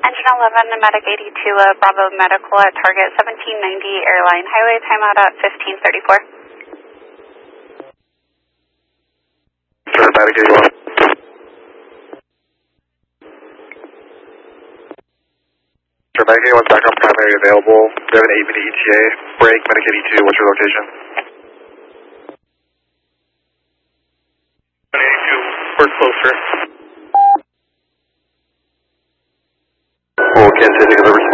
Engine 11, Medic 82, Bravo Medical at target 1790 Airline Highway, timeout at 1534. Sure, Medic 81. Sure, Medic 81's backup primary available. We have an 8-minute ETA. Break, Medic 82, what's your location? 82, we're closer. Well, Kansas City,